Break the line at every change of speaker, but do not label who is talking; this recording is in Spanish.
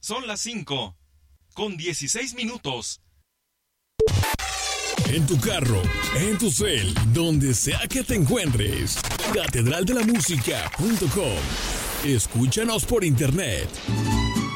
Son las 5:16.
En tu carro, en tu cel, donde sea que te encuentres. Catedraldelamusica.com. Escúchanos por internet